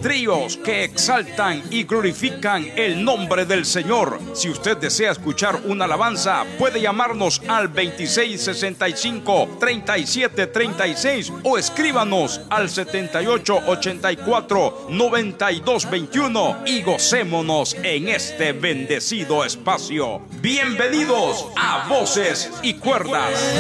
tríos que exaltan y glorifican el nombre del Señor. Si usted desea escuchar una alabanza, puede llamarnos al 2665-3736 o escríbanos al 7884-9221 y gocémonos en este bendecido espacio. Bienvenidos a Voces y Cuerdas.